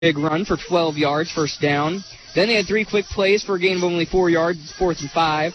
big run for 12 yards, first down. Then they had 3 quick plays for a gain of only 4 yards, 4th and 5.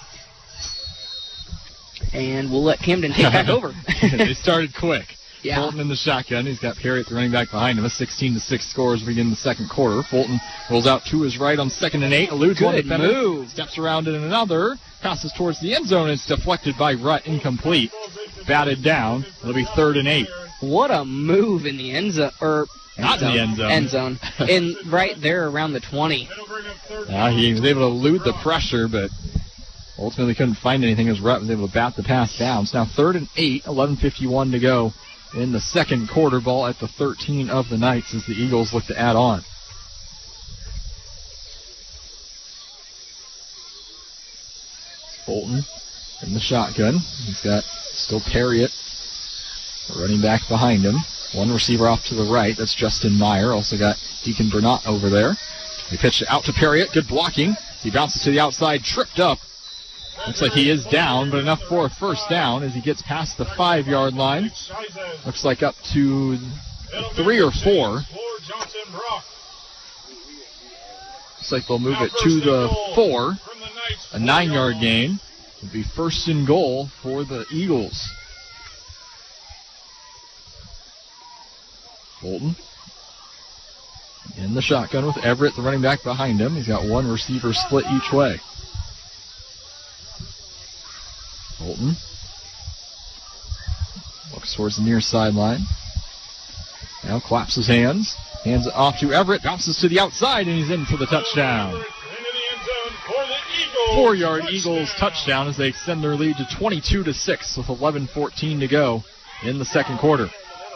And we'll let Camden take back over. They started quick. Yeah. Fulton in the shotgun. He's got Perriott, the running back, behind him. A 16-6 score as we begin the second quarter. Fulton rolls out to his right on 2nd and 8. Eludes one defender. Move. Steps around in another. Passes towards the end zone. It's deflected by Rutt. Incomplete. Batted down. It'll be 3rd and 8. What a move in the end zone. Not in the end zone. End zone. Right there around the 20. He was able to elude the pressure, but ultimately couldn't find anything as Rutt was able to bat the pass down. It's now 3rd and 8. 11:51 to go in the second quarter. Ball at the 13 of the Knights as the Eagles look to add on. Fulton in the shotgun. He's got still Perriott, running back behind him. One receiver off to the right. That's Justin Meyer. Also got Deacon Burnett over there. They pitch it out to Perriott. Good blocking. He bounces to the outside, tripped up. Looks like he is down, but enough for a first down as he gets past the 5-yard line. Looks like up to 3 or 4. Looks like they'll move it to the 4. A 9-yard gain. It'll be 1st and goal for the Eagles. Fulton in the shotgun with Everett, the running back, behind him. He's got one receiver split each way. Fulton looks towards the near sideline. Now claps his hands. Hands it off to Everett. Bounces to the outside, and he's in for the touchdown. 4-yard Eagles touchdown as they extend their lead to 22-6 with 11:14 to go in the second quarter.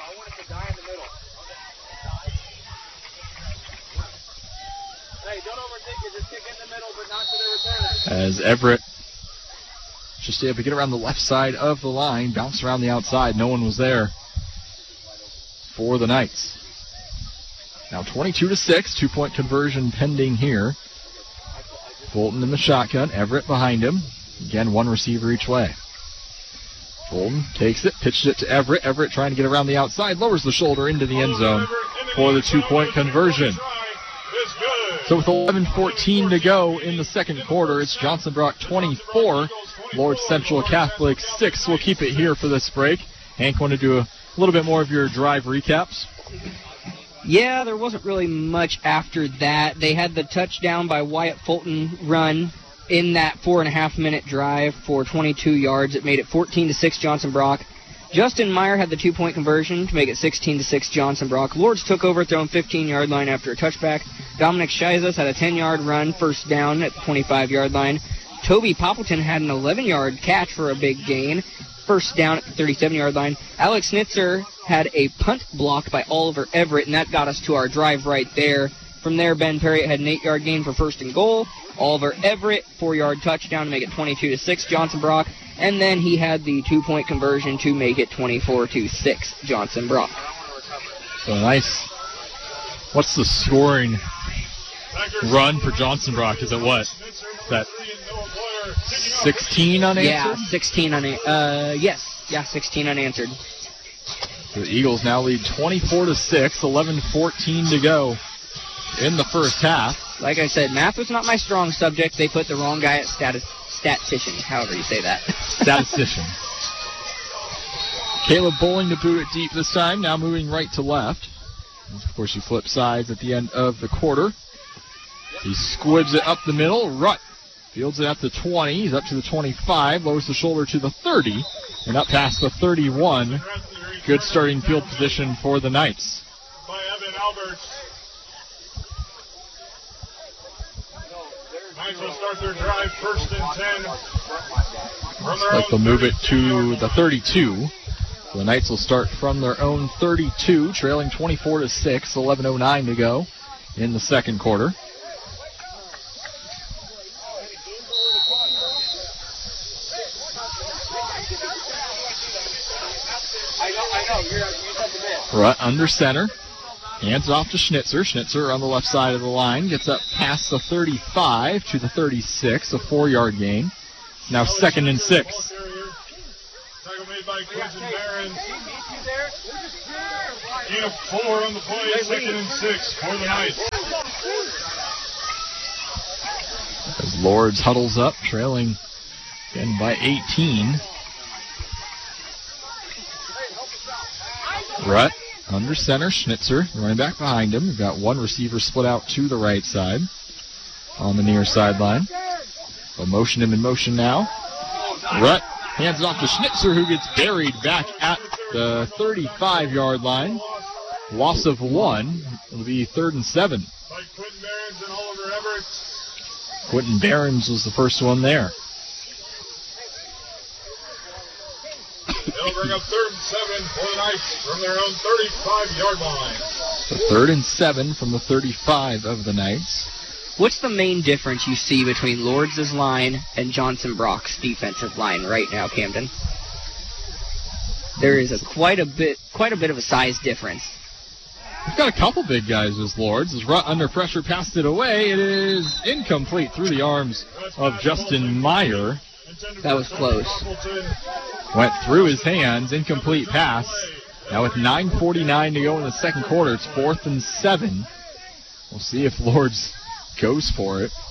As Everett just able to get around the left side of the line, bounce around the outside. No one was there for the Knights. Now 22-6, 2-point conversion pending here. Fulton in the shotgun, Everett behind him. Again, one receiver each way. Fulton takes it, pitches it to Everett. Everett trying to get around the outside, lowers the shoulder into the end zone for the 2-point conversion. So with 11:14 to go in the second quarter, it's Johnson Brock 24, Lord Central Catholic 6. We'll keep it here for this break. Hank, want to do a little bit more of your drive recaps? Yeah, there wasn't really much after that. They had the touchdown by Wyatt Fulton run in that 4.5-minute drive for 22 yards. It made it 14-6 Johnson Brock. Justin Meyer had the 2-point conversion to make it 16-6 Johnson Brock. Lords took over, throwing 15-yard line after a touchback. Dominic Scheizes had a 10-yard run, first down at the 25-yard line. Toby Poppleton had an 11-yard catch for a big gain, first down at the 37-yard line. Alex Schnitzer had a punt blocked by Oliver Everett, and that got us to our drive right there. From there, Ben Perriott had an 8-yard gain for 1st and goal. Oliver Everett, 4-yard touchdown to make it 22-6 Johnson Brock. And then he had the 2-point conversion to make it 24-6 Johnson Brock. So nice. What's the scoring run for Johnson Brock? Is it what? Is that 16 unanswered? Yeah, 16 unanswered. Yes. Yeah, 16 unanswered. So the Eagles now lead 24-6, 11:14 to go in the first half. Like I said, math was not my strong subject. They put the wrong guy at statistician, however you say that. Statistician. Caleb Bowling to boot it deep this time, now moving right to left. Of course, you flip sides at the end of the quarter. He squibs it up the middle. Rutt fields it at the 20. He's up to the 25, lowers the shoulder to the 30, and up past the 31. Good starting field position for the Knights. By Evan Alberts. Knights will start their drive 1st and 10. Looks like they'll move it to the 32. So the Knights will start from their own 32, trailing 24-6, 11:09 to go in the second quarter. Rutt under center. Hands off to Schnitzer. Schnitzer on the left side of the line. Gets up past the 35 to the 36, a 4-yard gain. Now 2nd and 6. Tackle made by Quinton Barron. Gain of 4 on the play, 2nd and 6 for the Knights. As Lords huddles up, trailing again by 18. Rutt under center, Schnitzer running back behind him. We've got one receiver split out to the right side on the near sideline. They'll motion him in motion now. Rutt hands it off to Schnitzer, who gets buried back at the 35-yard line. Loss of 1. It'll be 3rd and 7. By Quentin Behrens and Oliver Everett. Quentin Behrens was the first one there. They'll bring up 3rd and 7 for the Knights from their own 35-yard line. So 3rd and 7 from the 35 of the Knights. What's the main difference you see between Lords' line and Johnson Brock's defensive line right now, Camden? There is quite a bit of a size difference. We've got a couple big guys as Lords. As Rutt under pressure passed it away. It is incomplete through the arms of Justin Meyer. That was close. Went through his hands, incomplete pass. Now with 9:49 to go in the second quarter, it's 4th and 7. We'll see if Lords goes for it.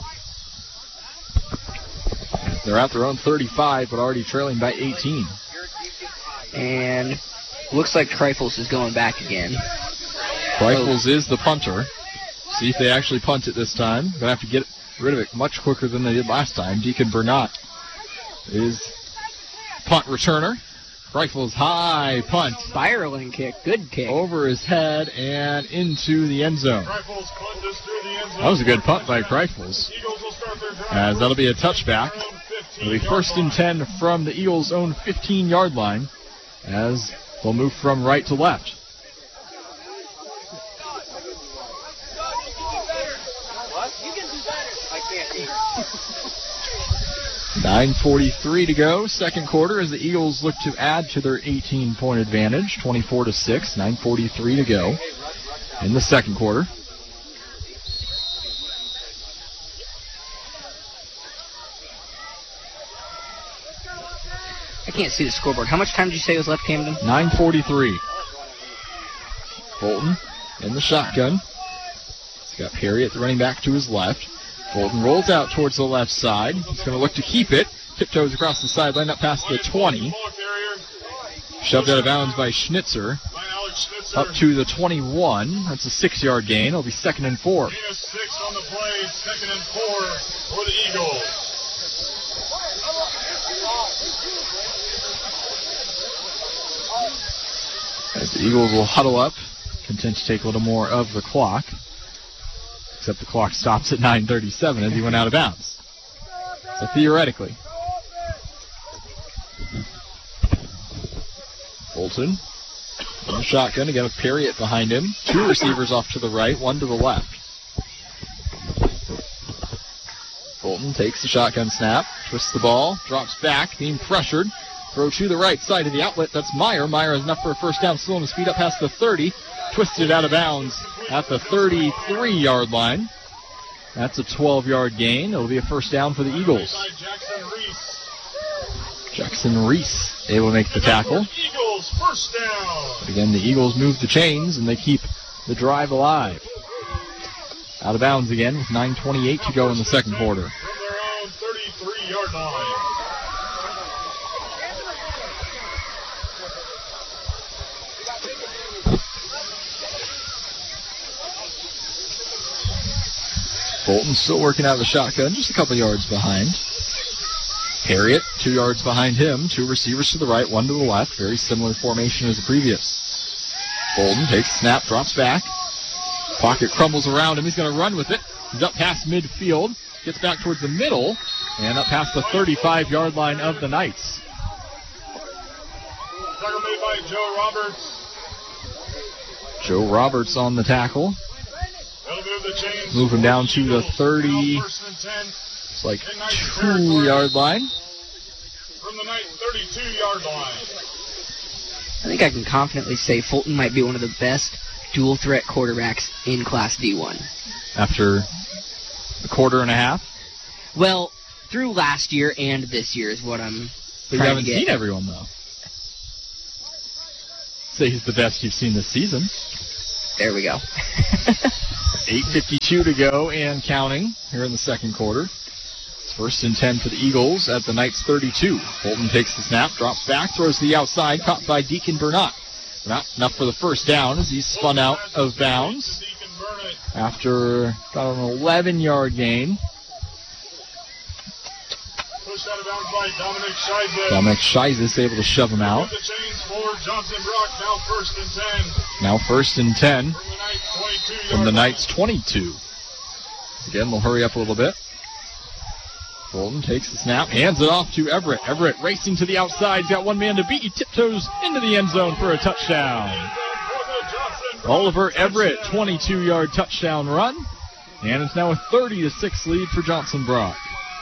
They're at their own 35, but already trailing by 18. And looks like Kreifels is going back again. Kreifels is the punter. See if they actually punt it this time. Gonna have to get rid of it much quicker than they did last time. Deacon Bernat is punt returner. Kreifels high punt. Spiraling kick. Good kick. Over his head and into the end zone. Kreifels punt us through the end zone. That was a good punt by Kreifels. Eagles will start their drive. As that'll be a touchback. It'll be 1st and 10 from the Eagles' own 15-yard line. As they'll move from right to left. You can do better. I can't. 9:43 to go, second quarter, as the Eagles look to add to their 18-point advantage. 24-6, 9:43 to go in the second quarter. I can't see the scoreboard. How much time did you say was left, Camden? 9:43. Fulton in the shotgun. He's got Perry at the running back to his left. Fulton rolls out towards the left side. He's going to look to keep it. Tiptoes across the sideline up past the 20. Shoved out of bounds by Schnitzer. Up to the 21. That's a 6-yard gain. It'll be 2nd and 4. 6 on the play, 2nd and 4 for the Eagles. As the Eagles will huddle up, content to take a little more of the clock. Except the clock stops at 9:37 as he went out of bounds. So theoretically. Fulton in the shotgun, again with Perriott behind him. 2 receivers off to the right, 1 to the left. Fulton takes the shotgun snap, twists the ball, drops back, being pressured. Throw to the right side of the outlet. That's Meyer. Meyer is enough for a first down, still on his feet up past the 30. Twisted out of bounds at the 33-yard line. That's a 12-yard gain. It'll be a first down for the Eagles. Jackson Reese able to make the tackle. Eagles first down. But again, the Eagles move the chains and they keep the drive alive. Out of bounds again with 9:28 to go in the second quarter. From their own 33-yard line. Fulton still working out of the shotgun, just a couple yards behind. Harriet, 2 yards behind him. 2 receivers to the right, 1 to the left. Very similar formation as the previous. Fulton takes a snap, drops back. Pocket crumbles around him. He's going to run with it. He's up past midfield. Gets back towards the middle. And up past the 35-yard line of the Knights. Tackle made by Joe Roberts. Joe Roberts on the tackle. That'll move the chains. Move him down to the 30. First and 10 It's like 2-yard line. from the Knight 32-yard line. I think I can confidently say Fulton might be one of the best dual-threat quarterbacks in Class D1. After a quarter and a half. Well, through last year and this year is what I'm But you trying haven't to get. seen everyone, though. Say he's the best you've seen this season. There we go. 8:52 to go and counting here in the second quarter. It's 1st and 10 for the Eagles at the Knights 32. Fulton takes the snap, drops back, throws to the outside, caught by Deacon Burnett. Not enough for the first down as he's spun out of bounds after about an 11-yard gain. Pushed out of bounds by Dominic Scheizes. Dominic Scheizes able to shove him out. The chains for Johnson Brock, now 1st and 10. Now 1st and 10 From from the the Knights 22 Knights 22. Again, they'll hurry up a little bit. Fulton takes the snap, hands it off to Everett. Everett racing to the outside. He's got one man to beat. He tiptoes into the end zone for a touchdown. Oliver Everett, 22-yard touchdown run. And it's now a 30-6 lead for Johnson Brock.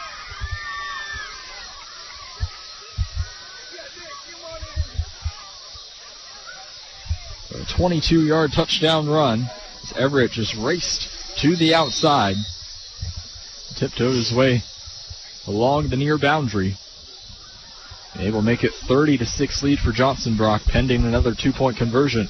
A 22-yard touchdown run as Everett just raced to the outside. Tiptoed his way along the near boundary. Able to make it 30-6 lead for Johnson Brock, pending another 2-point conversion.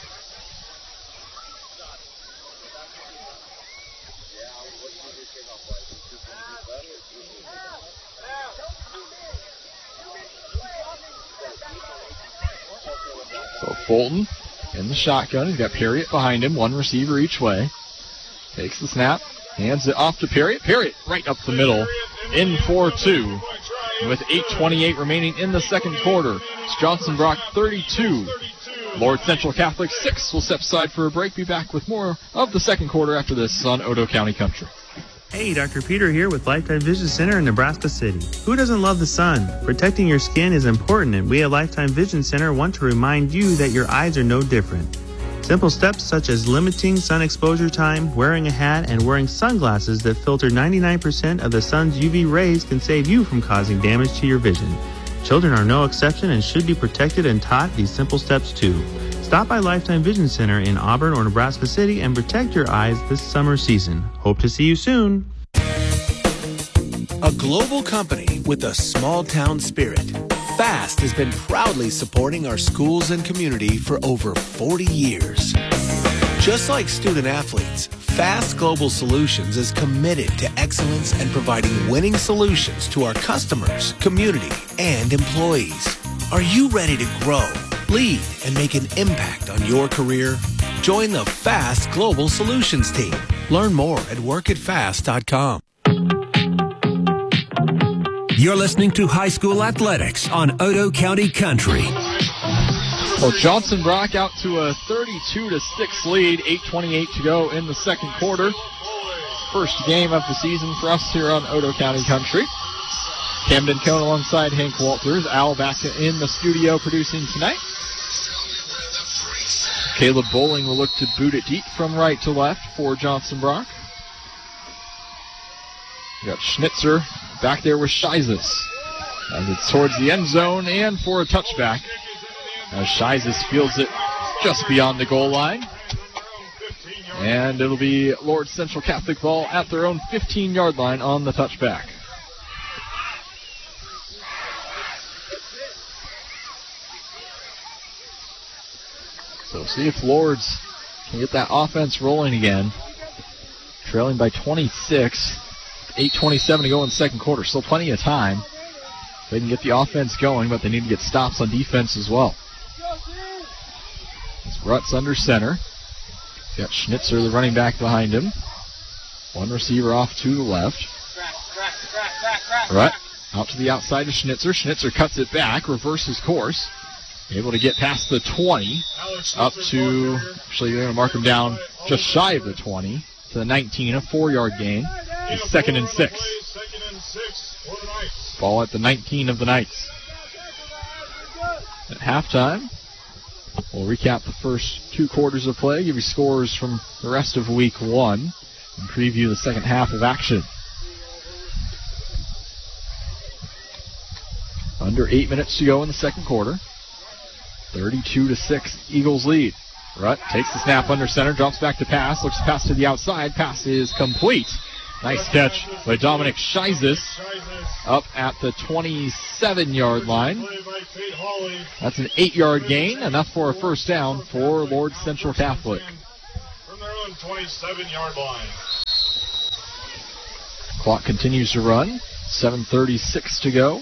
So Fulton in the shotgun. He's got Perriott behind him, one receiver each way. Takes the snap, hands it off to Perriott. Perriott right up the middle, in for 2. With 8:28 remaining in the second quarter, it's Johnson Brock 32. Lord Central Catholic 6. We'll step aside for a break. Be back with more of the second quarter after this on Odo County Country. Hey, Dr. Peter here with Lifetime Vision Center in Nebraska City. Who doesn't love the sun? Protecting your skin is important, and we at Lifetime Vision Center want to remind you that your eyes are no different. Simple steps such as limiting sun exposure time, wearing a hat, and wearing sunglasses that filter 99% of the sun's UV rays can save you from causing damage to your vision. Children are no exception and should be protected and taught these simple steps too. Stop by Lifetime Vision Center in Auburn or Nebraska City and protect your eyes this summer season. Hope to see you soon. A global company with a small-town spirit, FAST has been proudly supporting our schools and community for over 40 years. Just like student athletes, FAST Global Solutions is committed to excellence and providing winning solutions to our customers, community, and employees. Are you ready to grow, lead, and make an impact on your career? Join the FAST Global Solutions team. Learn more at workatfast.com. You're listening to High School Athletics on Odo County Country. Well, Johnson Brock out to a 32-6 lead, 8:28 to go in the second quarter. First game of the season for us here on Odo County Country. Camden Cone alongside Hank Walters. Al back in the studio producing tonight. Caleb Bowling will look to boot it deep from right to left for Johnson Brock. We got Schnitzer back there with Scheizes. As it's towards the end zone and for a touchback. As Scheizes fields it just beyond the goal line. And it'll be Lord Central Catholic ball at their own 15-yard line on the touchback. So see if Lords can get that offense rolling again. Trailing by 26. 8:27 to go in the second quarter. Still plenty of time. They can get the offense going, but they need to get stops on defense as well. It's Rutz under center. Got Schnitzer, the running back, behind him. One receiver off to the left. Rutt out to the outside to Schnitzer. Schnitzer cuts it back, reverses course. Able to get past the 20. Up to, actually they're going to mark him down just shy of the 20. To the 19, a 4-yard gain. It's 2nd and 6. Ball at the 19 of the Knights. At halftime, we'll recap the first 2 quarters of play, give you scores from the rest of week 1, and preview the second half of action. Under 8 minutes to go in the second quarter. 32-6, Eagles lead. Rutt takes the snap under center, drops back to pass, looks pass to the outside. Pass is complete. Nice catch by Dominic Scheizes up at the 27-yard line. That's an 8-yard gain, enough for a first down for Lord Central Catholic. 27-yard line. Clock continues to run. 7:36 to go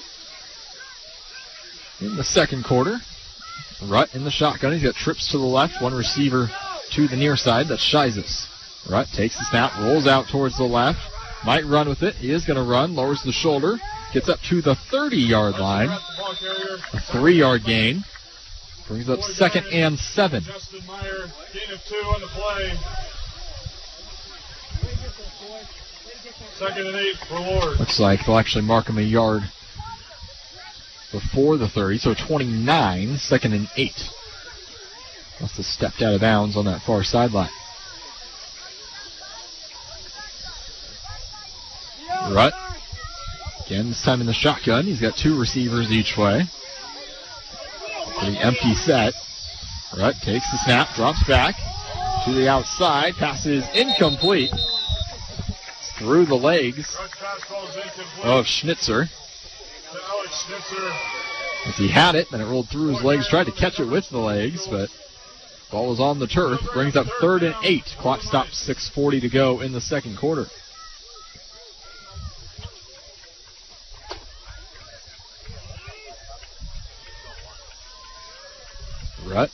in the second quarter. Rutt in the shotgun. He's got trips to the left, one receiver to the near side. That's Shizes. Rutt takes the snap, rolls out towards the left. Might run with it. He is going to run, lowers the shoulder, gets up to the 30-yard line. A 3-yard gain. Brings up 2nd and 7. Justin Meyer, gain of 2 on the play. 2nd and 8 for Lord. Looks like they'll actually mark him a yard before the 30, so 29, 2nd and 8. Must have stepped out of bounds on that far sideline. Rutt, again, this time in the shotgun. He's got 2 receivers each way. Pretty empty set. Rutt takes the snap, drops back to the outside. Pass is incomplete. Through the legs of Schnitzer. Alex Schnitzer. If he had it, then it rolled through his legs. Tried to catch it with the legs, but ball was on the turf. Brings up 3rd and 8. Clock stops, 6:40 to go in the second quarter. Rutt.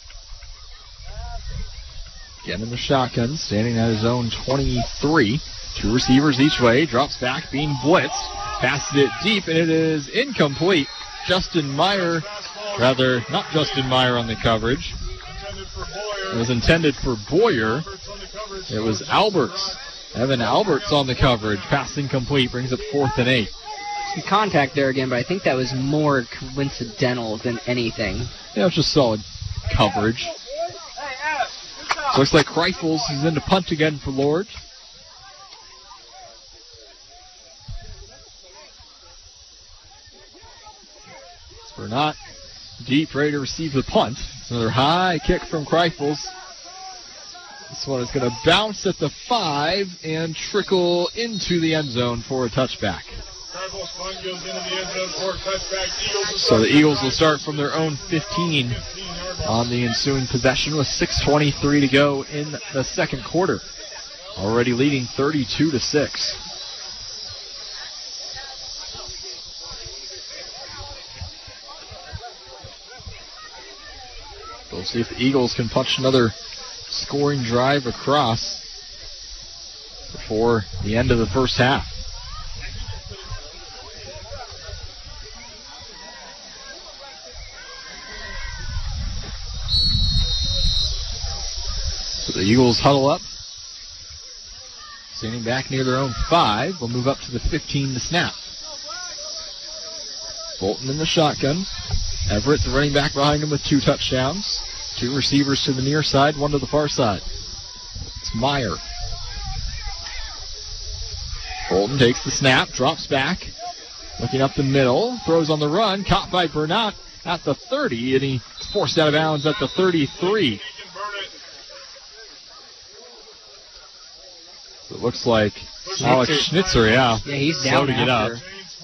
Again in the shotgun, standing at his own 23. 2 receivers each way. Drops back, being blitzed. Passes it deep, and it is incomplete. Justin Meyer, rather, not Justin Meyer on the coverage. It was intended for Boyer. It was Alberts. Evan Alberts on the coverage. Pass incomplete. Brings up 4th and 8. Some contact there again, but I think that was more coincidental than anything. Yeah, it was just solid coverage. So looks like Kreifels is in to punt again for Lord. Bernat deep, ready to receive the punt. It's another high kick from Kreifels. This one is going to bounce at the 5 and trickle into the end zone for a touchback. So the Eagles will start from their own 15 on the ensuing possession with 6:23 to go in the second quarter. Already leading 32-6. We'll see if the Eagles can punch another scoring drive across before the end of the first half. So the Eagles huddle up. Standing back near their own 5. We'll move up to the 15 to snap. Bolton in the shotgun. Everett, the running back behind him with 2 touchdowns. 2 receivers to the near side, 1 to the far side. It's Meyer. Bolton takes the snap, drops back. Looking up the middle, throws on the run, caught by Bernat at the 30, and he's forced out of bounds at the 33. So it looks like Alex Schnitzer, Yeah, he's down to get up.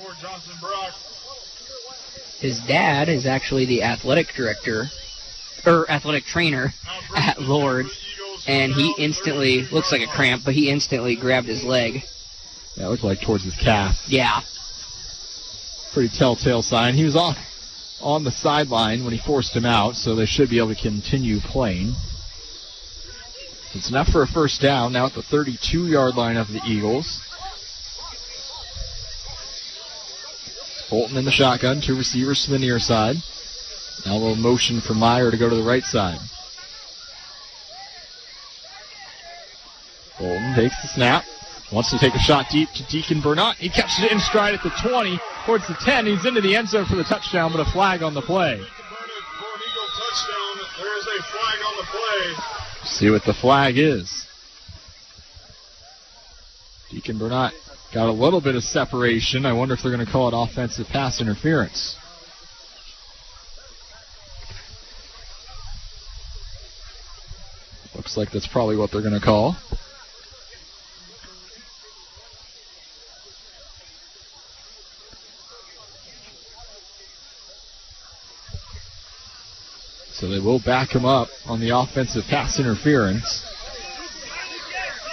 His dad is actually the athletic director, or athletic trainer at Lord, and he instantly, looks like a cramp, but he instantly grabbed his leg. Yeah, it looked like towards his calf. Yeah. Pretty telltale sign. He was off on the sideline when he forced him out, so they should be able to continue playing. It's enough for a first down, now at the 32-yard line of the Eagles. Bolton in the shotgun, 2 receivers to the near side. Now a little motion for Meyer to go to the right side. Bolton takes the snap, wants to take a shot deep to Deacon Bernat. He catches it in stride at the 20, towards the 10. He's into the end zone for the touchdown, but a flag on the play. There is a flag on the play. See what the flag is. Deacon Bernat got a little bit of separation. I wonder if they're going to call it offensive pass interference. Looks like that's probably what they're going to call. So they will back him up on the offensive pass interference.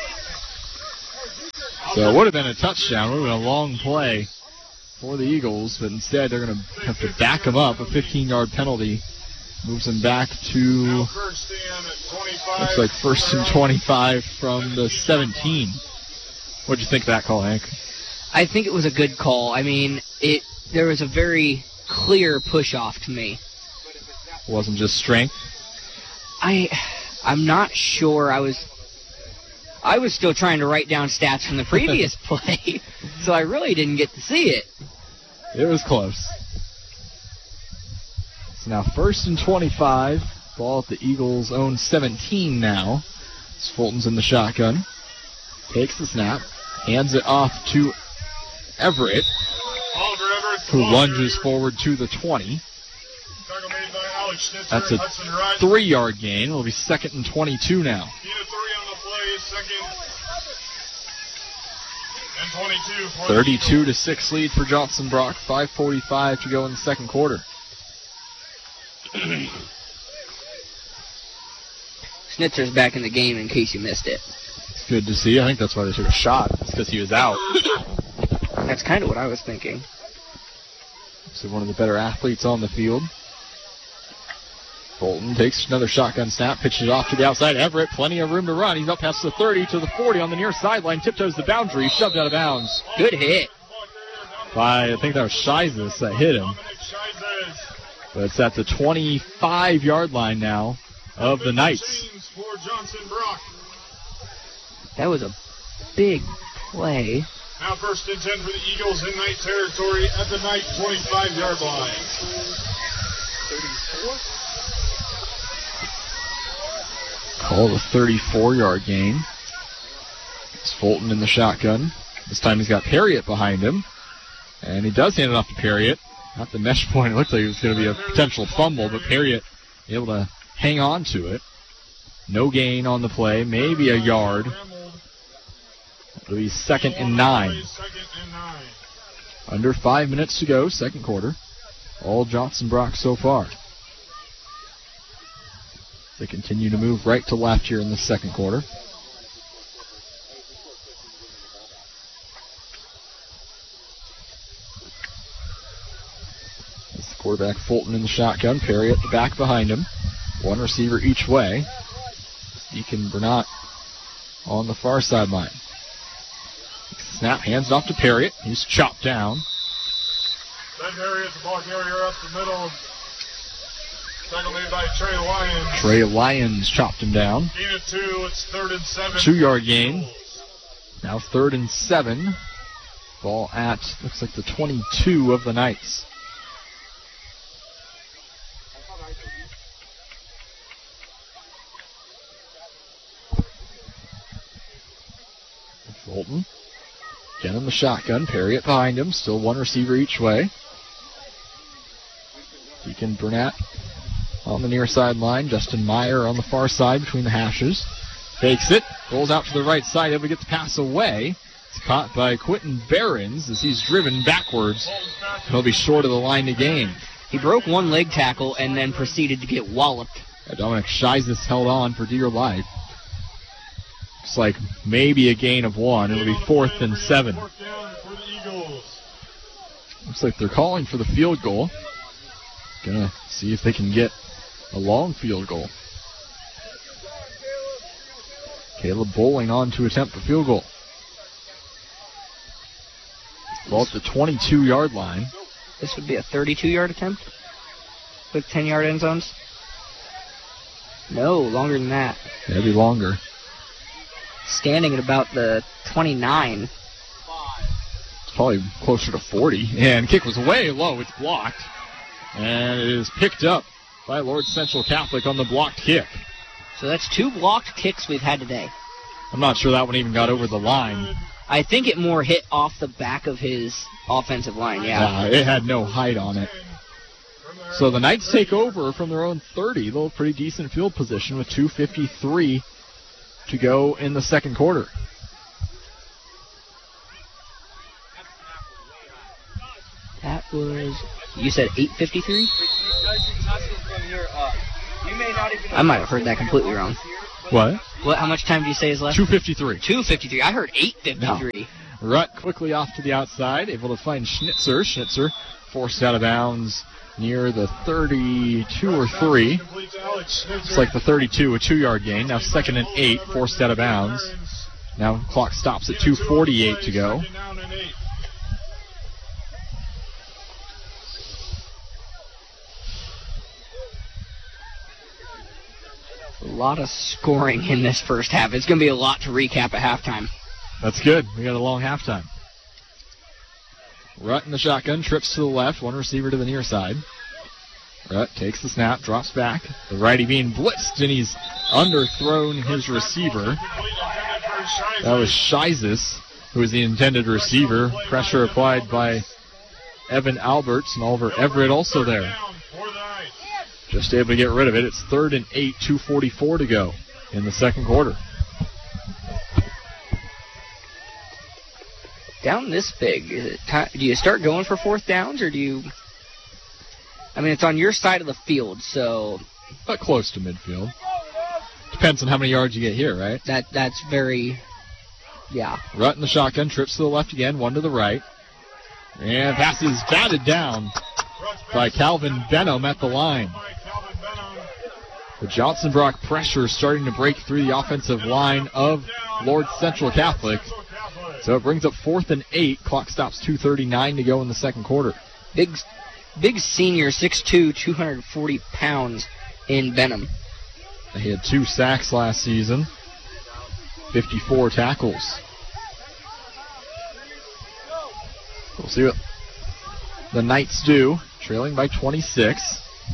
So it would have been a touchdown. It would have been a long play for the Eagles, but instead they're going to have to back them up. A 15-yard penalty moves them back to, looks like 1st and 25 from the 17. What did you think of that call, Hank? I think it was a good call. I mean, there was a very clear push-off to me. It wasn't just strength? I'm not sure. I was still trying to write down stats from the previous play, so I really didn't get to see it. It was close. So now 1st and 25. Ball at the Eagles' own 17 now. As Fulton's in the shotgun. Takes the snap. Hands it off to Everett, who lunges forward to the 20. That's a 3-yard gain. It'll be 2nd and 22 now. 32-6 lead for Johnson Brock. 5:45 to go in the second quarter. Schnitzer's back in the game in case you missed it. It's good to see. I think that's why they took a shot. It's because he was out. That's kind of what I was thinking. So one of the better athletes on the field. Fulton takes another shotgun snap, pitches off to the outside. Everett, plenty of room to run. He's up past the 30 to the 40 on the near sideline. Tiptoes the boundary, shoved out of bounds. Good hit. I think that was Shizes that hit him. But it's at the 25-yard line now of the Knights. That was a big play. Now 1st and 10 for the Eagles in Knight territory at the Knight 25-yard line. 34? Call the 34-yard gain. It's Fulton in the shotgun. This time he's got Perriott behind him. And he does hand it off to Perriott. Not the mesh point. It looks like it was going to be a potential fumble, but Perriott able to hang on to it. No gain on the play. Maybe a yard. It'll be 2nd and 9. Under 5 minutes to go, second quarter. All Johnson Brock so far. They continue to move right to left here in the second quarter. It's the quarterback Fulton in the shotgun. Perry at the back behind him. One receiver each way. Deacon Bernat on the far sideline. Snap, hands it off to Perriott. He's chopped down. Then Perriott, the ball carrier up the middle. Tackle made by Trey Lyons. Trey Lyons chopped him down. Gain of 2, it's 3rd and 7. 2-yard gain. Now 3rd and 7. Ball at, looks like the 22 of the Knights. Fulton. Again in the shotgun. Perriott behind him. Still one receiver each way. Deacon Burnett on the near sideline. Justin Meyer on the far side between the hashes. Fakes it. Rolls out to the right side. Able to get the pass away. It's caught by Quentin Behrens as he's driven backwards. He'll be short of the line to gain. He broke one leg tackle and then proceeded to get walloped. Dominic Shizes held on for dear life. Looks like maybe a gain of 1. It'll be 4th and 7. Looks like they're calling for the field goal. Gonna see if they can get a long field goal. Caleb Bowling on to attempt the field goal. Ball at the 22-yard line. This would be a 32-yard attempt with 10-yard end zones? No, longer than that. That'd be longer. Standing at about the 29. It's probably closer to 40. And kick was way low. It's blocked. And it is picked up by Lord Central Catholic on the blocked kick. So that's 2 blocked kicks we've had today. I'm not sure that one even got over the line. I think it more hit off the back of his offensive line, yeah. It had no height on it. So the Knights take over from their own 30. They'll have pretty decent field position with 2:53 to go in the second quarter. That was, you said 8:53? I might have heard that completely wrong. What? How much time do you say is left? 2:53. 2:53. I heard 8:53. No. Rutt quickly off to the outside, able to find Schnitzer. Schnitzer forced out of bounds near the 32 or 3. It's like the 32, a 2-yard gain. Now 2nd and 8, forced out of bounds. Now clock stops at 2:48 to go. A lot of scoring in this first half. It's going to be a lot to recap at halftime. That's good. We got a long halftime. Rutt in the shotgun, trips to the left, one receiver to the near side. Rutt takes the snap, drops back. The righty being blitzed, and he's underthrown his receiver. That was Shizes, who was the intended receiver. Pressure applied by Evan Alberts, and Oliver Everett also there. Just able to get rid of it. It's 3rd and 8, 2:44 to go in the second quarter. Down this big, is it do you start going for 4th downs, or do you... I mean, it's on your side of the field, so... But close to midfield. Depends on how many yards you get here, right? That's very... Yeah. Rutt in the shotgun, trips to the left again, one to the right. And pass is batted down by Calvin Benham at the line. The Johnson Brock pressure starting to break through the offensive line of Lord Central Catholic. So it brings up 4th and 8. Clock stops 2:39 to go in the second quarter. Big senior, 6'2", 240 pounds in Benham. He had 2 sacks last season, 54 tackles. We'll see what the Knights do, trailing by 26.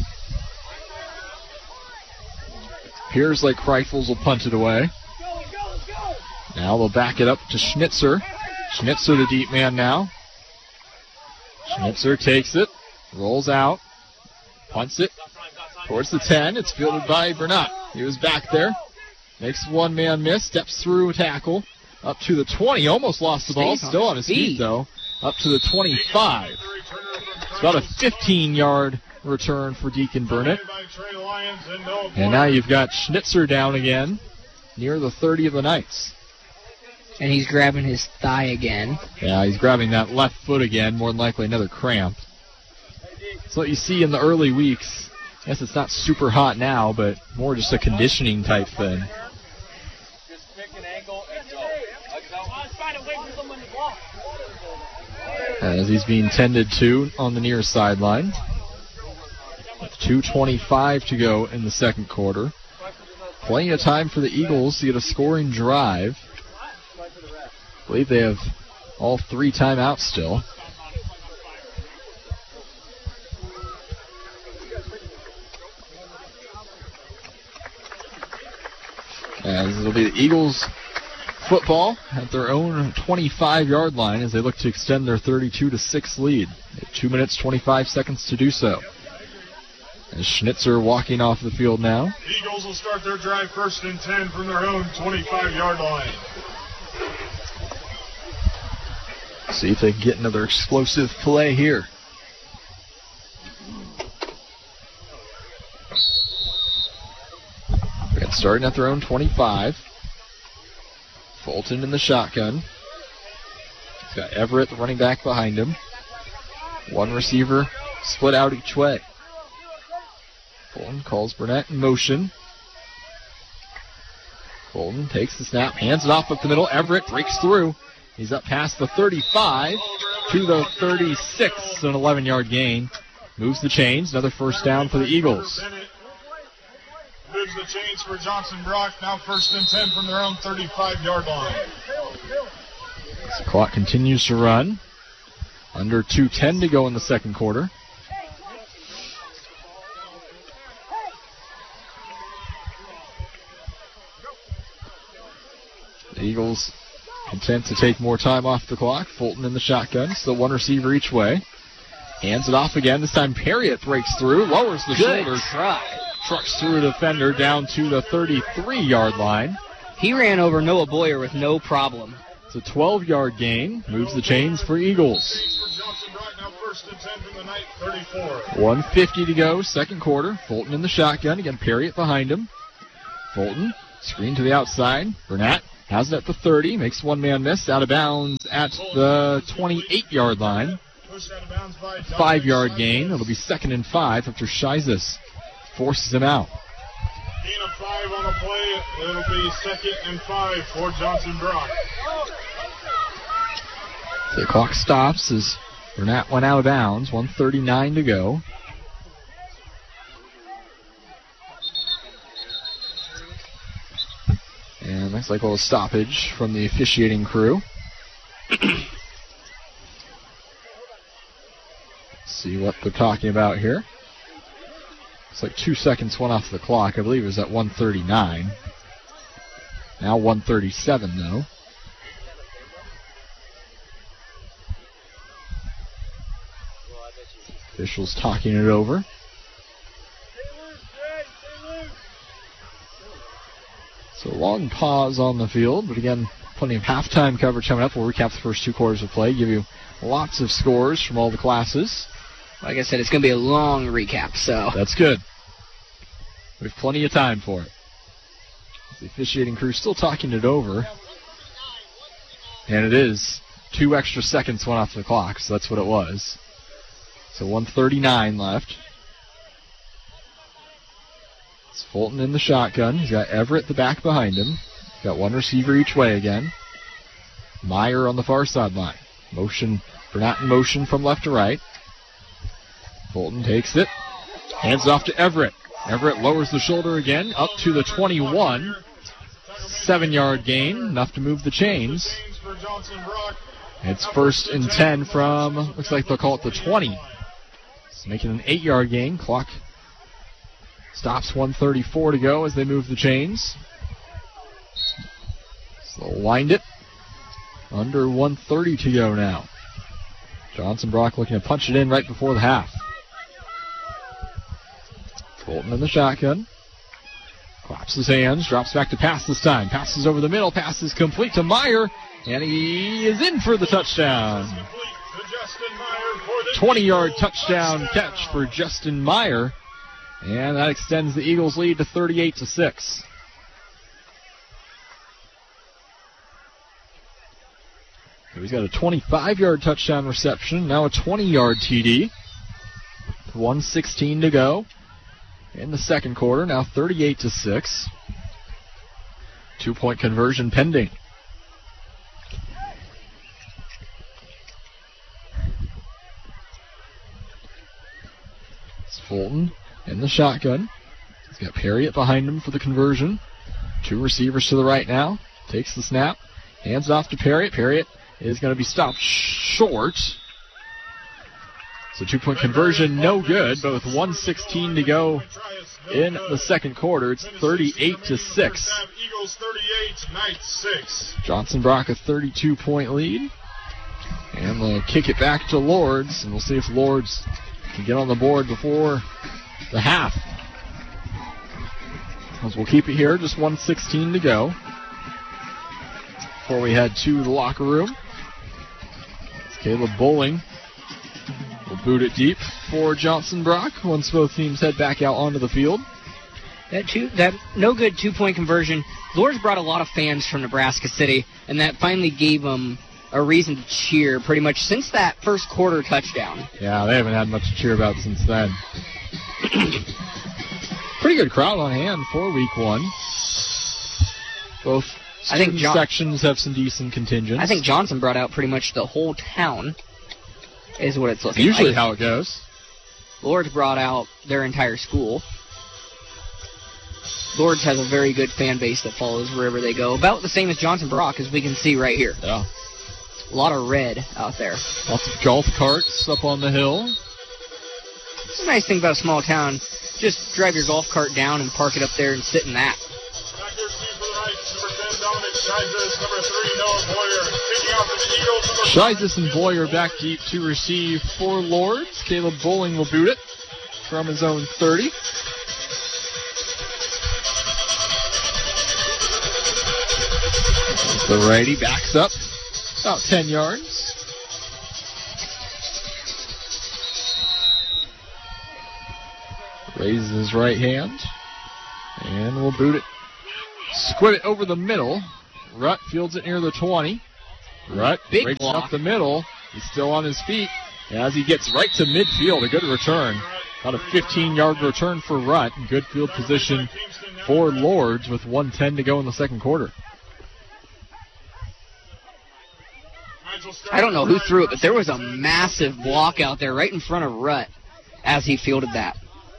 Appears like Rifles will punt it away. Now they'll back it up to Schnitzer. Schnitzer, the deep man now. Schnitzer takes it, rolls out, punts it towards the 10. It's fielded by Burnett. He was back there. Makes one-man miss, steps through a tackle. Up to the 20, almost lost the ball. Still on his feet, though. Up to the 25. It's about a 15-yard return for Deacon Burnett. And now you've got Schnitzer down again near the 30 of the Knights. And he's grabbing his thigh again. Yeah, he's grabbing that left foot again, more than likely another cramp. It's what you see in the early weeks. I guess it's not super hot now, but more just a conditioning type thing. As he's being tended to on the near sideline. 2:25 to go in the second quarter. Plenty of time for the Eagles to get a scoring drive. I believe they have all 3 timeouts still. As it'll be the Eagles football at their own 25-yard line as they look to extend their 32-6 lead. They have 2 minutes, 25 seconds to do so. As Schnitzer walking off the field now. The Eagles will start their drive 1st and 10 from their own 25-yard line. See if they can get another explosive play here. They're starting at their own 25. Fulton in the shotgun. He's got Everett, the running back, behind him. One receiver split out each way. Fulton calls Burnett in motion. Fulton takes the snap, hands it off up the middle. Everett breaks through. He's up past the 35 to the 36, an 11-yard gain. Moves the chains, another first down for the Eagles. Moves the chains for Johnson Brock, now 1st and 10 from their own 35-yard line. The clock continues to run. Under 2:10 to go in the second quarter. The Eagles content to take more time off the clock. Fulton in the shotgun, still one receiver each way. Hands it off again. This time Perriott breaks through, lowers the shoulders. Trucks through a defender down to the 33-yard line. He ran over Noah Boyer with no problem. It's a 12-yard gain. Moves the chains for Eagles. 1:50 to go, second quarter. Fulton in the shotgun. Again, Perriott behind him. Fulton Screen to the outside. Burnett has it at the 30. Makes one man miss. Out of bounds at the 28-yard line. 5-yard gain. It'll be 2nd and 5 after Shizis forces him out. Gain of 5 on the play. It'll be 2nd and 5 for Johnson Brock. The clock stops as Burnett went out of bounds. 1:39 to go. And looks like a little stoppage from the officiating crew. See what they're talking about here. It's like 2 seconds went off the clock. I believe it was at 1:39. Now 1:37 though. Officials talking it over. So long pause on the field, but again, plenty of halftime coverage coming up. We'll recap the first 2 quarters of play, give you lots of scores from all the classes. Like I said, it's going to be a long recap, so. That's good. We have plenty of time for it. The officiating crew still talking it over. And it is 2 extra seconds went off the clock, so that's what it was. So 1:39 left. It's Fulton in the shotgun. He's got Everett the back behind him. He's got one receiver each way again. Meyer on the far sideline. Motion, Burnett in motion from left to right. Fulton takes it. Hands it off to Everett. Everett lowers the shoulder again, up to the 21. 7-yard gain, enough to move the chains. It's 1st and 10 from, looks like they'll call it the 20. It's making an 8-yard gain. Clock stops. 1:34 to go as they move the chains. So they'll wind it. Under 1:30 to go now. Johnson Brock looking to punch it in right before the half. Fulton in the shotgun. Claps his hands, drops back to pass this time. Passes over the middle, passes complete to Meyer, and he is in for the touchdown. 20-yard touchdown catch for Justin Meyer, and that extends the Eagles' lead to 38-6. So he's got a 25-yard touchdown reception, now a 20-yard TD. 1:16 to go in the second quarter, now 38-6. 2-point conversion pending. It's Fulton in the shotgun. He's got Perriott behind him for the conversion. 2 receivers to the right now. Takes the snap. Hands off to Perriott. Perriott is going to be stopped short. So 2-point conversion, no good, but with 1:16 to go in the second quarter, it's 38-6. Johnson Brock a 32-point lead. And they'll kick it back to Lords, and we'll see if Lords can get on the board before the half. As we'll keep it here, just 1:16 to go before we head to the locker room. It's Caleb Bowling. We'll boot it deep for Johnson Brock once both teams head back out onto the field. That no good 2-point conversion. Lords brought a lot of fans from Nebraska City, and that finally gave them a reason to cheer pretty much since that first quarter touchdown. Yeah, they haven't had much to cheer about since then. Pretty good crowd on hand for week 1. Both sections have some decent contingents. I think Johnson brought out pretty much the whole town. Is what it's looking like. Usually how it goes. Lords brought out their entire school. Lords has a very good fan base that follows wherever they go. About the same as Johnson Brock, as we can see right here. Yeah. A lot of red out there. Lots of golf carts up on the hill. It's a nice thing about a small town. Just drive your golf cart down and park it up there and sit in that. Shizis and Boyer back deep to receive for Lords. Caleb Bowling will boot it from his own 30. The righty backs up about 10 yards. Raises his right hand and will boot it Squib it over the middle. Rutt fields it near the 20. Rutt Big breaks block. up the middle. He's still on his feet as he gets right to midfield. A good return. About a 15-yard return for Rutt. Good field position for Lords with 1:10 to go in the second quarter. I don't know who threw it, but there was a massive block out there right in front of Rutt as he fielded that.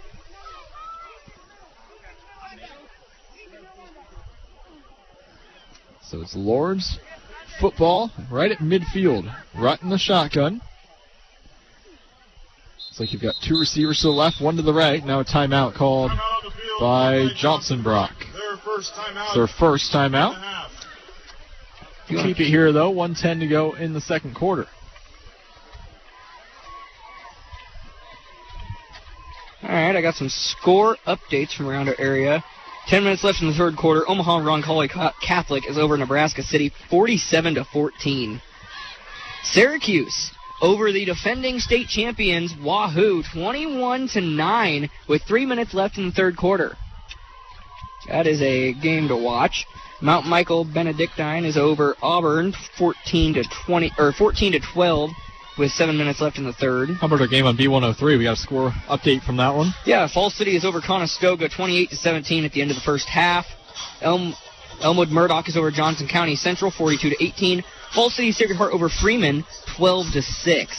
So it's Lords football right at midfield. Rutt in the shotgun. Looks like you've got two receivers to the left, one to the right. Now a timeout called by Johnson Brock. It's their first timeout. Keep it here, though. 1:10 to go in the second quarter. All right, I got some score updates from around our area. 10 minutes left in the third quarter. Omaha Roncalli Catholic is over Nebraska City 47-14. Syracuse over the defending state champions Wahoo 21-9 with 3 minutes left in the third quarter. That is a game to watch. Mount Michael Benedictine is over Auburn 14-12 with 7 minutes left in the third. How about our game on B103? We got a score update from that one. Yeah, Falls City is over Conestoga 28-17 at the end of the first half. Elmwood Murdoch is over Johnson County Central 42-18. Falls City Sacred Heart over Freeman 12-6.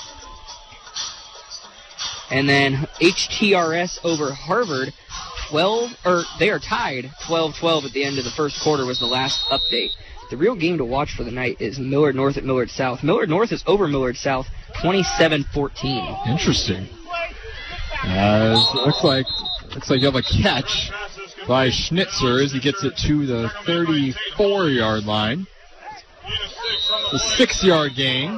And then HTRS over Harvard they are tied 12-12 at the end of the first quarter was the last update. The real game to watch for the night is Millard North at Millard South. Millard North is over Millard South 27-14. Interesting. Looks like you have a catch by Schnitzer as he gets it to the 34-yard line. The 6-yard gain.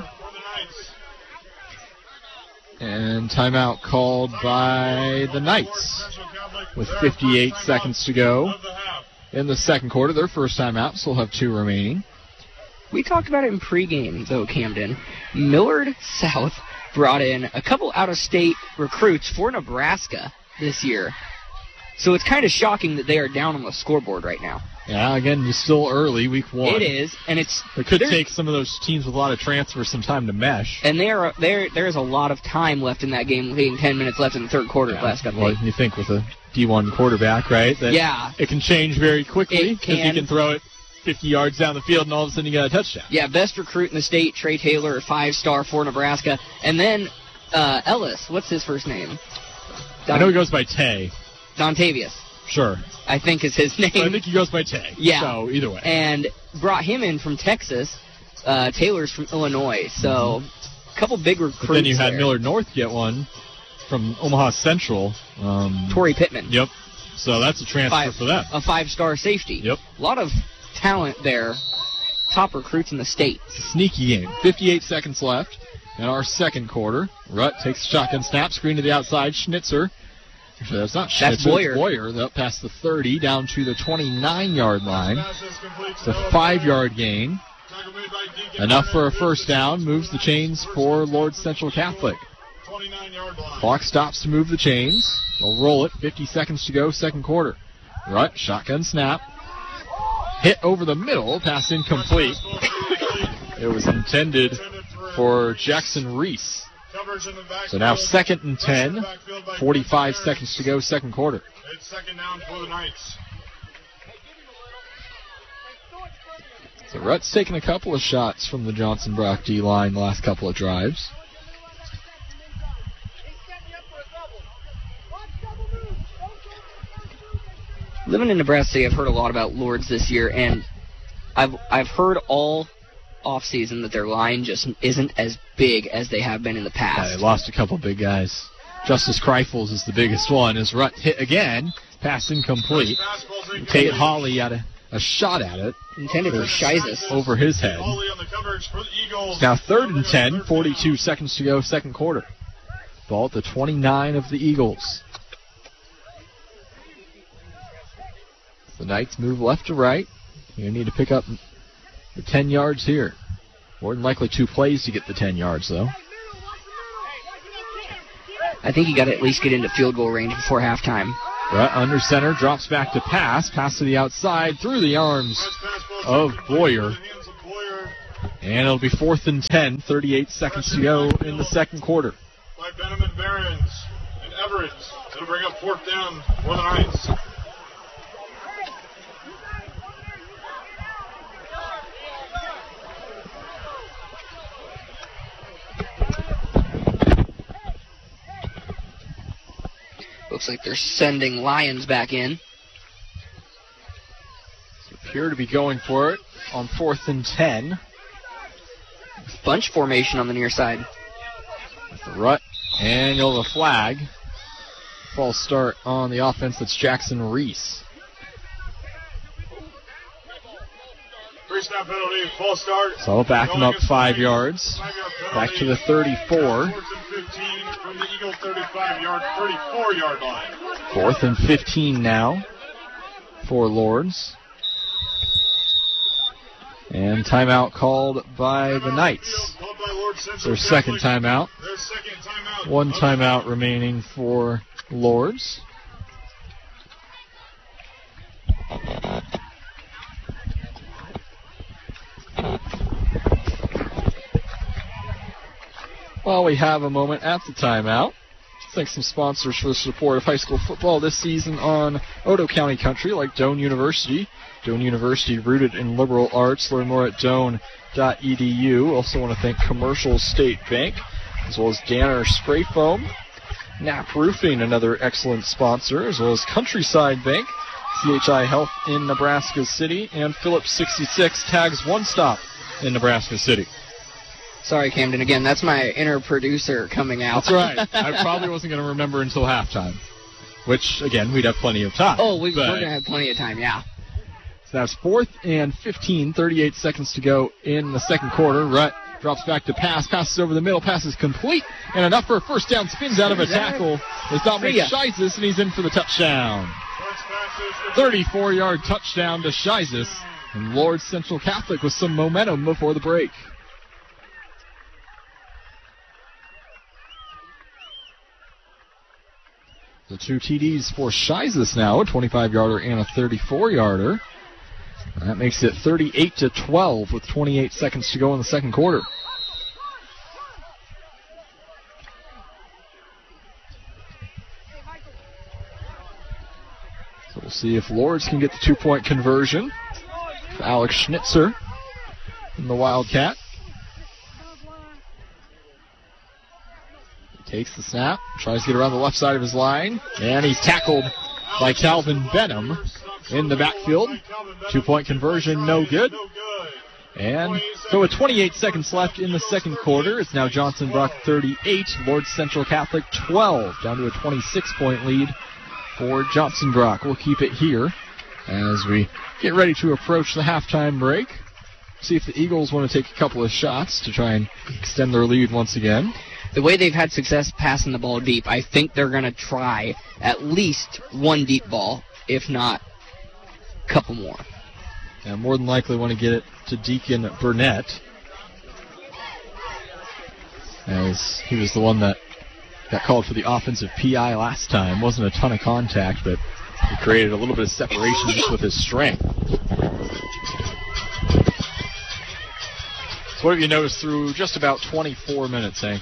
And timeout called by the Knights with 58 seconds to go in the second quarter. Their first timeout, still have 2 remaining. We talked about it in pregame, though, Camden. Millard South brought in a couple out-of-state recruits for Nebraska this year. So it's kind of shocking that they are down on the scoreboard right now. Yeah, again, it's still early, week 1. It is, and it could take some of those teams with a lot of transfers some time to mesh. And there is a lot of time left in that game, being 10 minutes left in the third quarter. Last update. Well, you think with a D1 quarterback, right? That it can change very quickly because he can throw it 50 yards down the field and all of a sudden you got a touchdown. Yeah, best recruit in the state, Trey Taylor, 5-star for Nebraska. And then Ellis, what's his first name? I know he goes by Tay. Dontavius. Sure. I think is his name. I think he goes by Tay. Yeah. So, either way. And brought him in from Texas. Taylor's from Illinois. So, a couple big recruits. But then you had there. Millard North get one from Omaha Central. Torrey Pittman. Yep. So, that's a transfer for them. A 5-star safety. Yep. A lot of talent there. Top recruits in the state. It's a sneaky game. 58 seconds left in our second quarter. Rutt takes a shotgun snap, screen to the outside. Schnitzer. Actually, that's not Schnitzer. That's Boyer. It's Boyer. Up past the 30, down to the 29-yard line. It's a 5-yard gain. Enough for a first down. Moves the chains for Lords Central Catholic. Clock stops to move the chains. They'll roll it. 50 seconds to go, second quarter. Rutt, shotgun snap. Hit over the middle. Pass incomplete. It was intended for Jackson Reese. So now 2nd and 10, 45 seconds to go, second quarter. It's second down for the Knights. So Rutt's taken a couple of shots from the Johnson Brock D-line the last couple of drives. Living in Nebraska City, I've heard a lot about Lords this year, and I've heard all offseason that their line just isn't as big as they have been in the past. Yeah, they lost a couple big guys. Justice Kreifels is the biggest one. As Rutt hit again, pass incomplete. Tate Hawley had a shot at it. Intended for Shizas. Over his head. It's now 3rd and 10, 42 seconds to go, second quarter. Ball at the 29 of the Eagles. The Knights move left to right. You need to pick up the 10 yards here. More than likely 2 plays to get the 10 yards, though. I think you got to at least get into field goal range before halftime. Brett under center, drops back to pass. Pass to the outside, through the arms of Boyer. And it'll be 4th and 10, 38 seconds to go in the second quarter. By Benham and Behrens and Everett. It'll bring up 4th down for the Knights. Looks like they're sending Lions back in. Appear to be going for it on 4th and 10. Bunch formation on the near side. With the rut, and you'll have a flag. False start on the offense. That's Jackson Reese. 3-snap penalty, false start. So back him up 5 yards. Back to the 34. 4th and 15 from the Eagle 34-yard line. 4th and 15 now for Lords. And timeout called by the Knights. Their second timeout. One timeout remaining for Lords. Well, we have a moment at the timeout. Thank some sponsors for the support of high school football this season on Otoe County Country, like Doane University. Doane University, rooted in liberal arts. Learn more at doane.edu. Also want to thank Commercial State Bank, as well as Danner Spray Foam. Knapp Roofing, another excellent sponsor, as well as Countryside Bank, CHI Health in Nebraska City, and Phillips 66 Tags One Stop in Nebraska City. Sorry, Camden, again, that's my inner producer coming out. That's right. I probably wasn't going to remember until halftime, which, again, we'd have plenty of time. Oh, we're going to have plenty of time, yeah. So that's 4th and 15, 38 seconds to go in the second quarter. Rutt drops back to pass, passes over the middle, passes complete, and enough for a first down, spins out of a tackle. It's Dominic Scheizes, and he's in for the touchdown. 34-yard touchdown to Scheizes, and Lord Central Catholic with some momentum before the break. The 2 TDs for Scheizes now, a 25-yarder and a 34-yarder. That makes it 38-12 with 28 seconds to go in the second quarter. So we'll see if Lords can get the 2-point conversion. Alex Schnitzer in the Wildcat. Takes the snap, tries to get around the left side of his line, and he's tackled by Calvin Benham in the backfield. 2-point conversion, no good. And so with 28 seconds left in the second quarter, it's now Johnson Brock 38, Lord Central Catholic 12, down to a 26-point lead for Johnson Brock. We'll keep it here as we get ready to approach the halftime break. See if the Eagles want to take a couple of shots to try and extend their lead once again. The way they've had success passing the ball deep, I think they're going to try at least one deep ball, if not a couple more. And more than likely want to get it to Deacon Burnett, as he was the one that got called for the offensive PI last time. Wasn't a ton of contact, but he created a little bit of separation just with his strength. So what have you noticed through just about 24 minutes, Hank?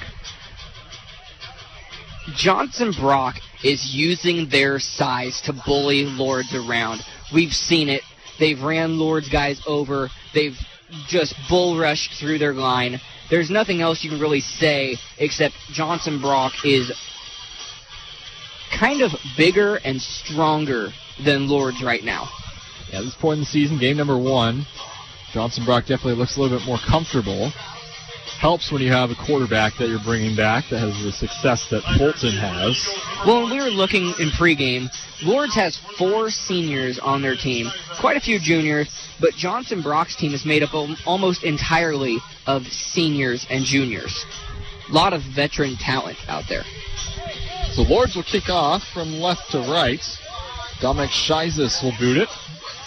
Johnson Brock is using their size to bully Lords around. We've seen it. They've ran Lords guys over. They've just bull rushed through their line. There's nothing else you can really say except Johnson Brock is kind of bigger and stronger than Lords right now. Yeah, at this point in the season, game number 1, Johnson Brock definitely looks a little bit more comfortable. Helps when you have a quarterback that you're bringing back that has the success that Fulton has. Well, when we were looking in pregame, Lords has 4 seniors on their team, quite a few juniors, but Johnson Brock's team is made up almost entirely of seniors and juniors. A lot of veteran talent out there. So Lords will kick off from left to right. Dominic Scheizes will boot it.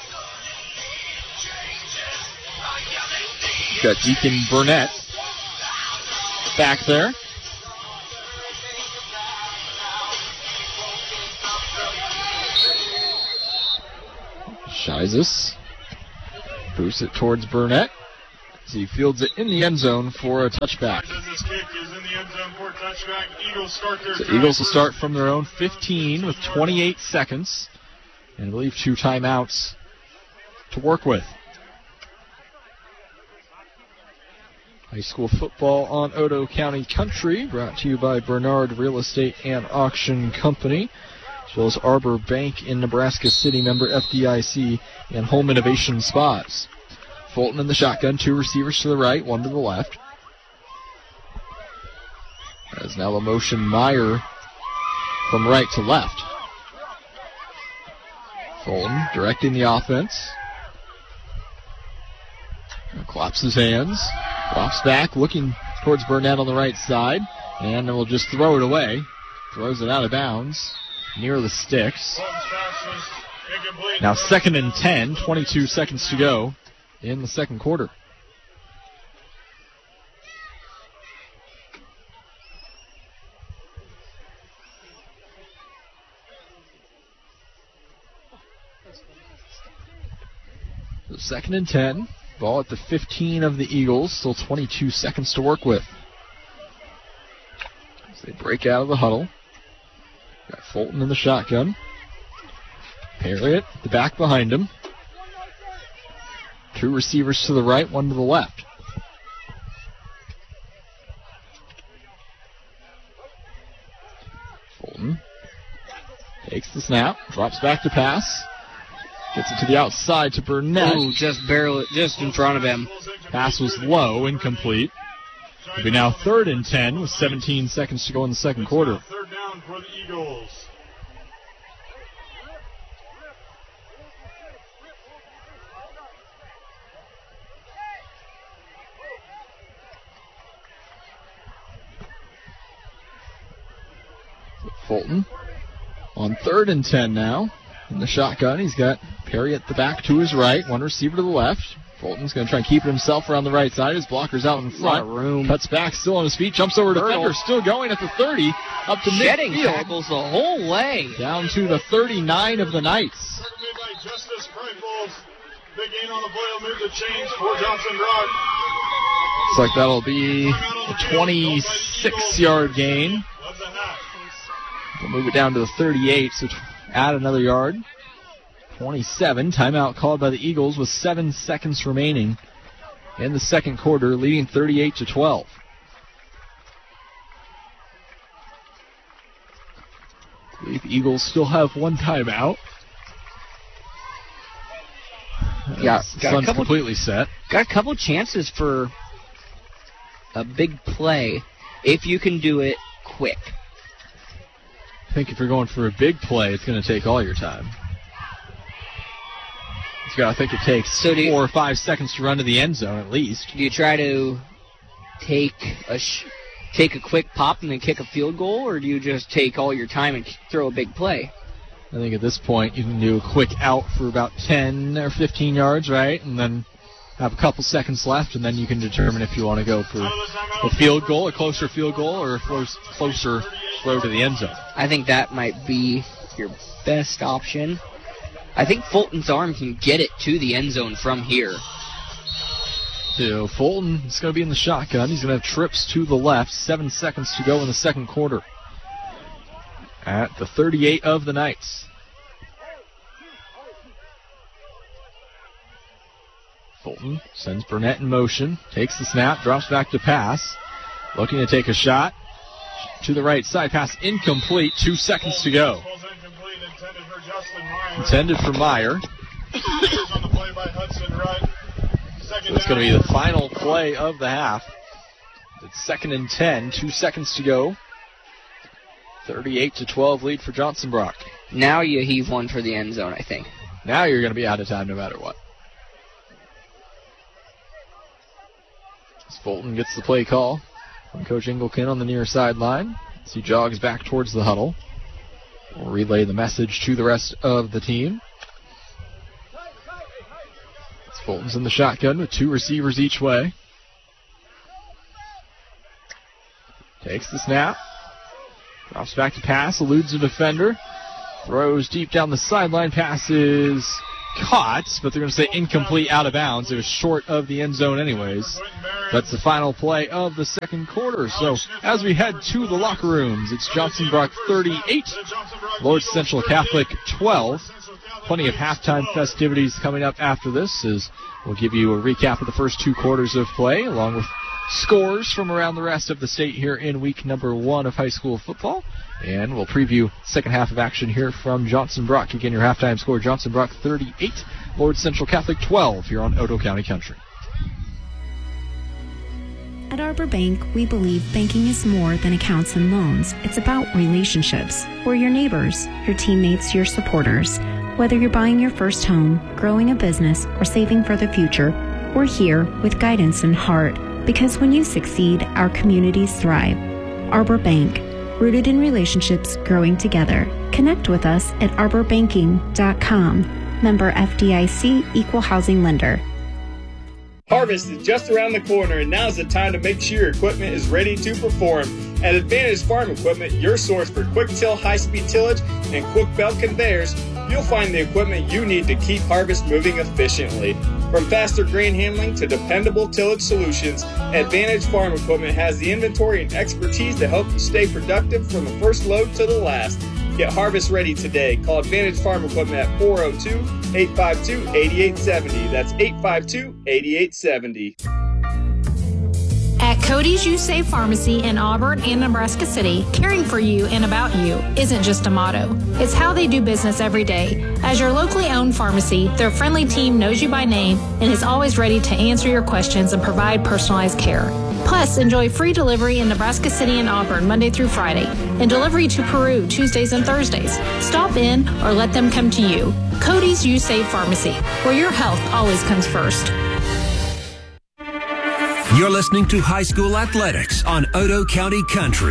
Got Deacon Burnett back there. Rises. Boosts it towards Burnett. As he fields it in the end zone for a touchback. This kick is in the end zone for a touchback. Eagles start their So Eagles will start from their own 15 with 28 seconds. And I believe 2 timeouts to work with. High school football on Otoe County Country, brought to you by Bernard Real Estate and Auction Company, as well as Arbor Bank in Nebraska City, member FDIC, and Home Innovation Spas. Fulton in the shotgun, 2 receivers to the right, 1 to the left. As now the motion Meyer from right to left. Fulton directing the offense. Claps his hands. Drops back, looking towards Burnett on the right side. And then will just throw it away. Throws it out of bounds. Near the sticks. Now 2nd and 10, 22 seconds to go in the second quarter. So 2nd and 10. Ball at the 15 of the Eagles. Still 22 seconds to work with. As they break out of the huddle. Got Fulton in the shotgun. Harriet, the back behind him. 2 receivers to the right, 1 to the left. Fulton takes the snap, drops back to pass. Gets it to the outside to Burnett. Ooh, just in front of him. Pass was low, incomplete. It'll be now 3rd and 10 with 17 seconds to go in the second quarter. 3rd down for the Eagles. Fulton on 3rd and 10 now. In the shotgun, he's got Perry at the back to his right, 1 receiver to the left. Fulton's going to try and keep it himself around the right side. His blocker's out in front. A lot of room. Cuts back, still on his feet, jumps over to defender, still going at the 30, up to Shedding midfield. tackles the whole way. Down to the 39 of the Knights. Made by Justice Frankel. Big gain on the play will move the chains for Johnson Rock. Looks like that'll be a 26-yard gain. Of the half. We'll move it down to the 38, so add another yard. 27. Timeout called by the Eagles with 7 seconds remaining in the second quarter, leading 38-12. I believe the Eagles still have 1 timeout. Yeah, Sun's completely set. Got a couple chances for a big play if you can do it quick. I think if you're going for a big play, it's going to take all your time. I think it takes 4 or 5 seconds to run to the end zone at least. Do you try to take a quick pop and then kick a field goal, or do you just take all your time and throw a big play? I think at this point you can do a quick out for about 10 or 15 yards, right? And then have a couple seconds left, and then you can determine if you want to go for a field goal, a closer field goal, or a closer throw to the end zone. I think that might be your best option. I think Fulton's arm can get it to the end zone from here. So Fulton is going to be in the shotgun. He's going to have trips to the left. 7 seconds to go in the second quarter. At the 38 of the Knights. Fulton sends Burnett in motion. Takes the snap. Drops back to pass. Looking to take a shot. To the right side. Pass incomplete. 2 seconds to go. Intended for Meyer. So it's going to be the final play of the half. It's 2nd and 10, 2 seconds to go. 38-12 lead for Johnson Brock. Now you heave one for the end zone, I think. Now you're going to be out of time no matter what. As Fulton gets the play call from Coach Engelken on the near sideline. As he jogs back towards the huddle. We'll relay the message to the rest of the team. As Fulton's in the shotgun with 2 receivers each way. Takes the snap. Drops back to pass. Eludes a defender. Throws deep down the sideline. Pass is caught, but they're going to say incomplete, out of bounds. It was short of the end zone anyways. That's the final play of the second quarter. So as we head to the locker rooms, it's Johnson Brock 38, Lord Central Catholic 12. Plenty of halftime festivities coming up after this, as we'll give you a recap of the first 2 quarters of play, along with scores from around the rest of the state here in week number 1 of high school football. And we'll preview second half of action here from Johnson Brock. Again, your halftime score, Johnson Brock 38, Lord Central Catholic 12 here on Otoe County Country. At Arbor Bank, we believe banking is more than accounts and loans. It's about relationships. We're your neighbors, your teammates, your supporters. Whether you're buying your first home, growing a business, or saving for the future, we're here with guidance and heart. Because when you succeed, our communities thrive. Arbor Bank, rooted in relationships, growing together. Connect with us at arborbanking.com. Member FDIC, Equal Housing Lender. Harvest is just around the corner, and now's the time to make sure your equipment is ready to perform. At Advantage Farm Equipment, your source for quick till, high-speed tillage, and quick belt conveyors, you'll find the equipment you need to keep harvest moving efficiently. From faster grain handling to dependable tillage solutions, Advantage Farm Equipment has the inventory and expertise to help you stay productive from the first load to the last. Get harvest ready today. Call Advantage Farm Equipment at 402-852-8870. That's 852-8870. At Cody's You Save Pharmacy in Auburn and Nebraska City, caring for you and about you isn't just a motto. It's how they do business every day. As your locally owned pharmacy, their friendly team knows you by name and is always ready to answer your questions and provide personalized care. Plus, enjoy free delivery in Nebraska City and Auburn Monday through Friday, and delivery to Peru Tuesdays and Thursdays. Stop in or let them come to you. Cody's You Save Pharmacy, where your health always comes first. You're listening to High School Athletics on Otoe County Country.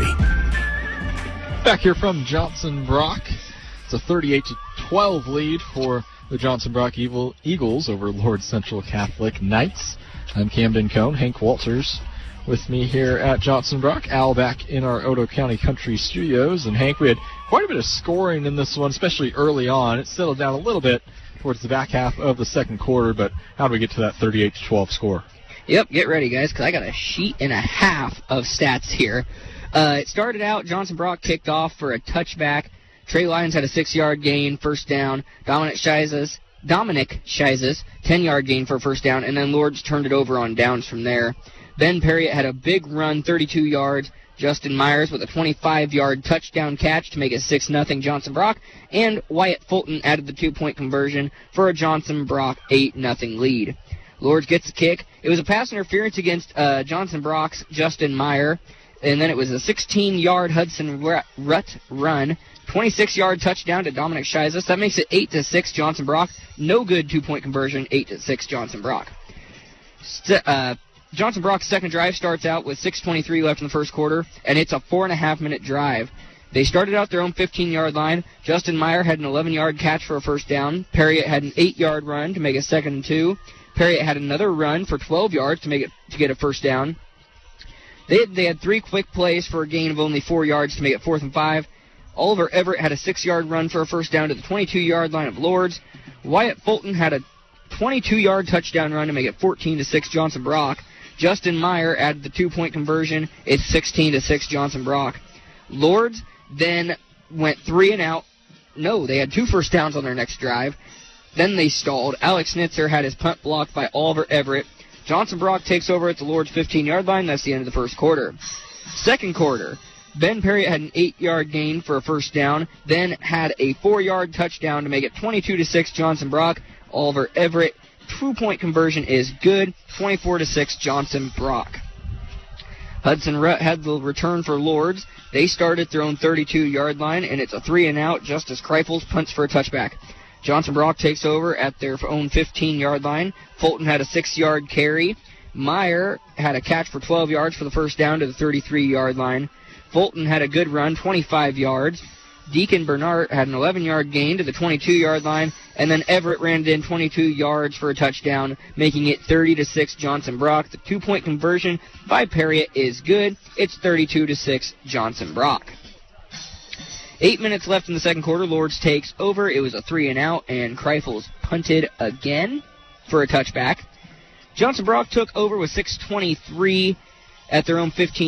Back here from Johnson Brock. It's a 38-12 lead for the Johnson Brock Eagles over Lord Central Catholic Knights. I'm Camden Cohn. Hank Walters with me here at Johnson Brock. Al back in our Otoe County Country studios. And Hank, we had quite a bit of scoring in this one, especially early on. It settled down a little bit towards the back half of the second quarter, but how do we get to that 38-12 score? Yep, get ready, guys, because I got a sheet and a half of stats here. It started out, Johnson Brock kicked off for a touchback. Trey Lyons had a 6-yard gain, first down. Dominic Scheizes, 10-yard gain for a first down, and then Lords turned it over on downs from there. Ben Perriott had a big run, 32 yards. Justin Myers with a 25-yard touchdown catch to make it 6-0 Johnson Brock. And Wyatt Fulton added the 2-point conversion for a Johnson Brock 8-0 lead. Lords gets the kick. It was a pass interference against Johnson Brock's Justin Meyer, and then it was a 16-yard Hudson Rutt run, 26-yard touchdown to Dominic Scheizes. That makes it 8-6 Johnson Brock. No good 2-point conversion, 8-6 Johnson Brock. Johnson Brock's second drive starts out with 6:23 left in the first quarter, and it's a 4.5-minute drive. They started out their own 15-yard line. Justin Meyer had an 11-yard catch for a first down. Perriott had an 8-yard run to make it 2nd and 2. Perriott had another run for 12 yards to get a first down. They had 3 quick plays for a gain of only 4 yards to make it 4th and 5. Oliver Everett had a 6-yard run for a first down to the 22-yard line of Lords. Wyatt Fulton had a 22-yard touchdown run to make it 14-6 Johnson Brock. Justin Meyer added the 2-point conversion. It's 16-6 Johnson Brock. Lords then went 3 and out. No, they had 2 first downs on their next drive. Then they stalled. Alex Schnitzer had his punt blocked by Oliver Everett. Johnson Brock takes over at the Lords' 15-yard line. That's the end of the first quarter. Second quarter, Ben Perriott had an 8-yard gain for a first down, then had a 4-yard touchdown to make it 22-6 Johnson Brock. Oliver Everett, 2-point conversion is good, 24-6 Johnson Brock. Hudson Rutt had the return for Lords. They started their own 32-yard line, and it's a 3-and-out. Justice Kreifels punts for a touchback. Johnson Brock takes over at their own 15-yard line. Fulton had a 6-yard carry. Meyer had a catch for 12 yards for the first down to the 33-yard line. Fulton had a good run, 25 yards. Deacon Bernard had an 11-yard gain to the 22-yard line, and then Everett ran it in 22 yards for a touchdown, making it 30-6 Johnson Brock. The 2-point conversion by Perriott is good. It's 32-6 Johnson Brock. 8 minutes left in the second quarter. Lourdes takes over. It was a 3-and-out, and Kreifels punted again for a touchback. Johnson Brock took over with 6:23 at their own 15.